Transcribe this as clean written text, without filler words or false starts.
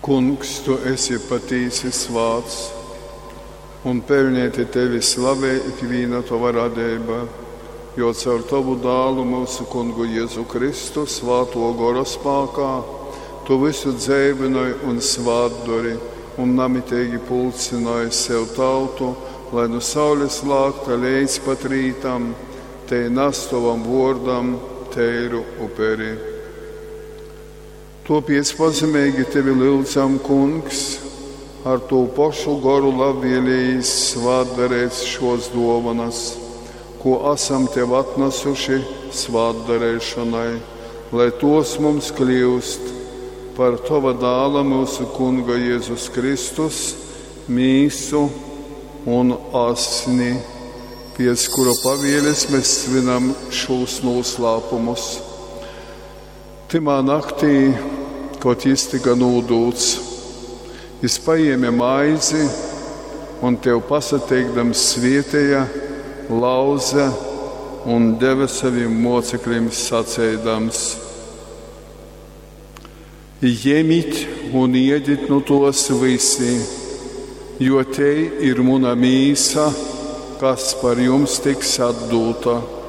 Kungs, tu esi patīsis vārds, un pelnīti tevi slavē ikviena tava radība, jo caur tavu dālu mūsu Kungu Jēzu Kristu svāto gora spēkā, tu visu dzēvināji un svātdori, un namitīgi pulcināji sev tautu, lai no saules lākta līdz pat rītam, te nastovam vordam teiru uperi. Tāpēc pazemīgi tevi lūdzam, Kungs, ar to pašu garu labvēlējis svātdarēs šos dāvanas, ko esam tev atnesuši svātdarēšanai, lai tos mums kļūst par tava dāla mūsu Kunga Jēzus Kristus, mīsu un asni, pēc kura pavēles mēs svinam šos noslēpumus. Timā naktī, kad jis tika nūdūts, jis paēma maizi un tev pasateikdams svietēja, lauza un deva saviem mocekļiem sacēdams: Ņemiet un ēdiet no tos visi, jo te ir mana mīsa, kas par jums tiks atdota.